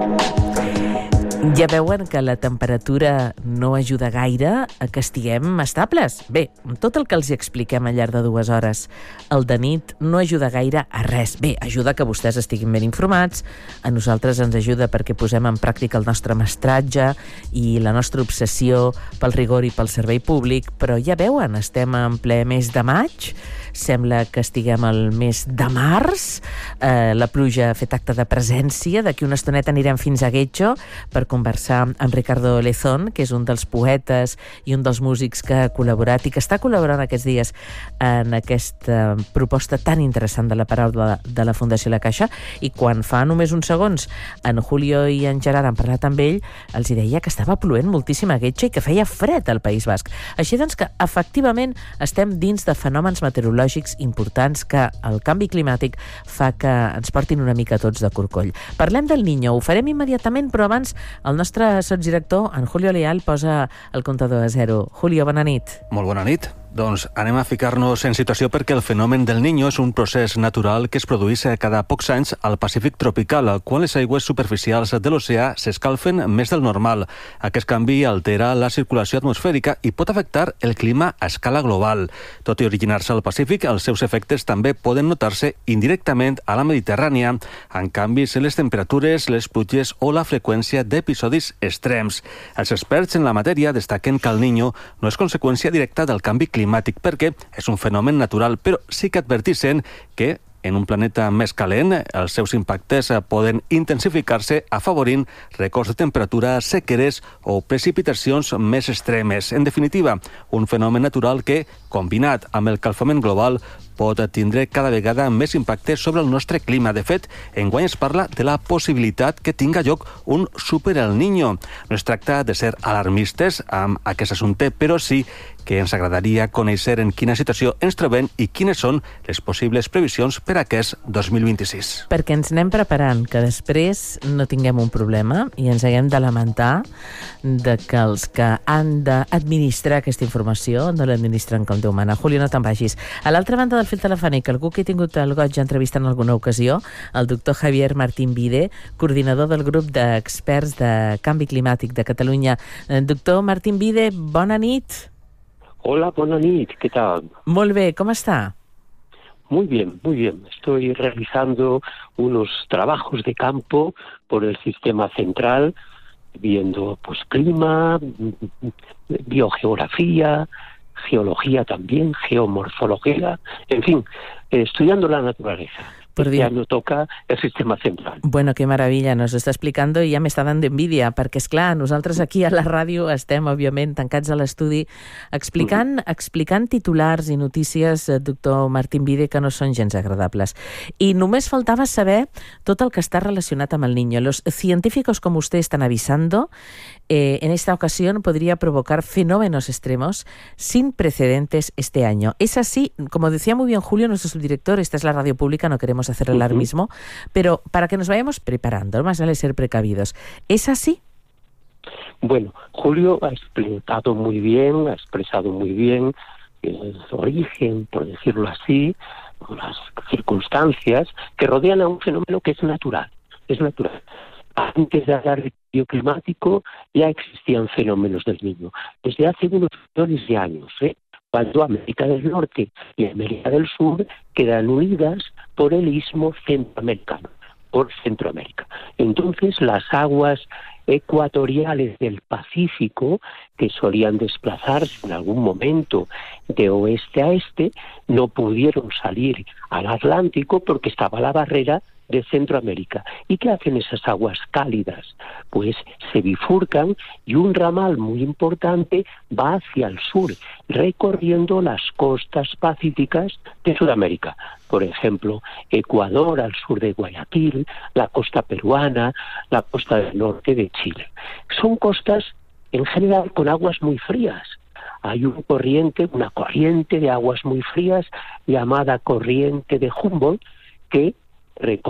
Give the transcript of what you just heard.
Ja veuen que la temperatura no ajuda gaire a que estiguem estables. Bé, tot el que els expliquem al llarg de 2 hores al de nit no ajuda gaire a res. Bé, ajuda que vostès estiguin ben informats, a nosaltres ens ajuda perquè posem en pràctica el nostre mestratge i la nostra obsessió pel rigor i pel servei públic, però ja veuen, estem en ple mes de maig, sembla que estiguem al mes de març, la pluja ha fet acte de presència, d'aquí una estoneta anirem fins a Getxo per conversar amb Ricardo Lezón, que és un dels poetes i un dels músics que ha col·laborat i que està col·laborant aquests dies en aquesta proposta tan interessant de la paraula de la Fundació La Caixa, i quan fa només uns segons en Julio i en Gerard han parlat amb ell, els hi deia que estava plovent moltíssim a Getxo i que feia fred al País Basc. Així doncs que efectivament estem dins de fenòmens meteorològics importants que el canvi climàtic fa que ens portin una mica tots de corcoll. Parlem del Niño, ho farem immediatament, però abans el nostre sotsdirector, en Julio Leal, posa el comptador a 0. Julio, bona nit. Molt bona nit. Doncs anem a ficar-nos en situació perquè el fenomen del Niño és un procés natural que es produeix cada pocs anys al Pacífic tropical, quan les aigües superficials de l'oceà s'escalfen més del normal. Aquest canvi altera la circulació atmosfèrica i pot afectar el clima a escala global. Tot i originar-se al Pacífic, els seus efectes també poden notar-se indirectament a la Mediterrània, en canvis en les temperatures, les pluges o la freqüència d'episodis extrems. Els experts en la matèria destaquen que el Niño no és conseqüència directa del canvi climàtic perquè és un fenomen natural, però sí que advertixen que en un planeta més calent, els seus impactes poden intensificar-se afavorint records de temperatura, sequeres o precipitacions més extremes. En definitiva, un fenomen natural que, combinat amb el calfament global, pot tindre cada vegada més impacte sobre el nostre clima. De fet, enguany es parla de la possibilitat que tinga lloc un super El Niño. No es tracta de ser alarmistes amb aquest assumpte, però sí que ens agradaria conèixer en quina situació ens trobem i quines són les possibles previsions per a aquest 2026. Perquè ens anem preparant, que després no tinguem un problema i ens haguem de lamentar de que els que han d'administrar aquesta informació no l'administren com Déu mana. Julio, no te'n vagis. A l'altra banda del fil telefònic, algú que he tingut el goig d'entrevistar en alguna ocasió, el doctor Javier Martín Vide, coordinador del grup d'experts de canvi climàtic de Catalunya. Doctor Martín Vide, bona nit. Hola, buena nit, ¿qué tal? Molt bé, ¿cómo está? Muy bien, muy bien. Estoy realizando unos trabajos de campo por el sistema central, viendo pues clima, biogeografía, geología también, geomorfología, en fin, estudiando la naturaleza. Este año toca el sistema central. Bueno, qué maravilla, nos està explicant i ja m'està dando envidia, perquè és clar, nosaltres aquí a la ràdio estem, òbviament, tancats a l'estudi, explicant titulars i notícies, doctor Martín Vide, que no són gens agradables. I només faltava saber tot el que està relacionat amb el Niño. Los científicos como usted están avisando, en esta ocasión podría provocar fenómenos extremos sin precedentes este año. Es así, como decía muy bien Julio, nuestro subdirector, esta es la radio pública, no queremos hacer alarmismo, pero para que nos vayamos preparando, más vale ser precavidos. ¿Es así? Bueno, Julio ha explicado muy bien, ha expresado muy bien el origen, por decirlo así, las circunstancias que rodean a un fenómeno que es natural. Es natural. Antes de hablar de cambio climático ya existían fenómenos del Niño. Desde hace unos millones de años, cuando América del Norte y América del Sur quedan unidas por el istmo centroamericano, por Centroamérica. Entonces las aguas ecuatoriales del Pacífico, que solían desplazarse en algún momento de oeste a este, no pudieron salir al Atlántico porque estaba la barrera de Centroamérica. ¿Y qué hacen esas aguas cálidas? Pues se bifurcan y un ramal muy importante va hacia el sur, recorriendo las costas pacíficas de Sudamérica. Por ejemplo, Ecuador al sur de Guayaquil, la costa peruana, la costa del norte de Chile. Son costas en general con aguas muy frías. Hay una corriente de aguas muy frías llamada corriente de Humboldt que recorre